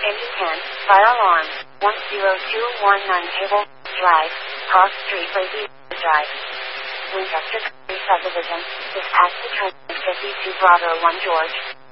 Engine 10, fire alarm, 10219 Table Drive, Cross Street, Lazy Drive. Winchester Country Subdivision, dispatch to train 52 Bravo 1 George.